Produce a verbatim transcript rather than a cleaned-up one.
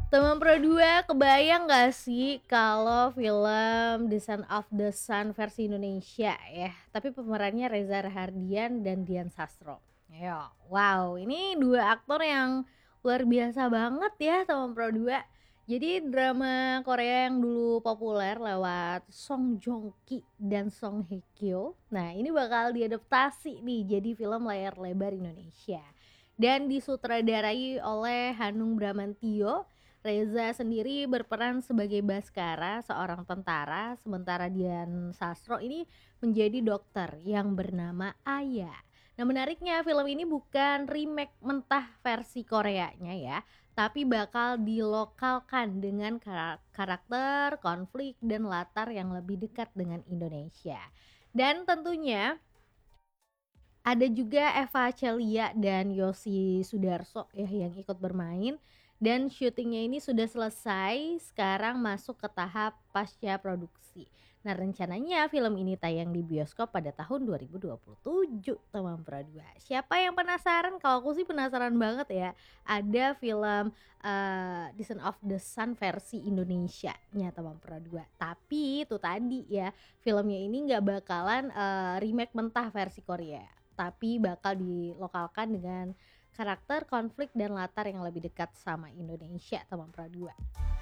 Teman Pro dua, kebayang nggak sih kalau film Descent of the Sun versi Indonesia ya, tapi pemerannya Reza Rahardian dan Dian Sastro. Yo, wow, ini dua aktor yang luar biasa banget ya Teman Pro dua. Jadi drama Korea yang dulu populer lewat Song Joong Ki dan Song Hye Kyo. Nah, ini bakal diadaptasi nih jadi film layar lebar Indonesia. Dan disutradarai oleh Hanung Bramantyo. Reza sendiri berperan sebagai Baskara, seorang tentara, sementara Dian Sastro ini menjadi dokter yang bernama Aya. Nah, menariknya film ini bukan remake mentah versi Koreanya ya, tapi bakal dilokalkan dengan karakter, konflik, dan latar yang lebih dekat dengan Indonesia. Dan tentunya ada juga Eva Celia dan Yosi Sudarso ya yang ikut bermain, dan syutingnya ini sudah selesai, sekarang masuk ke tahap pasca produksi. Nah, rencananya film ini tayang di bioskop pada tahun dua ribu dua puluh tujuh, teman Pro dua. Siapa yang penasaran? Kalau aku sih penasaran banget ya. Ada film uh, Descent of the Sun versi Indonesia-nya, teman Pro dua. Tapi itu tadi ya, filmnya ini nggak bakalan uh, remake mentah versi Korea, tapi bakal dilokalkan dengan karakter, konflik, dan latar yang lebih dekat sama Indonesia, teman Pro dua.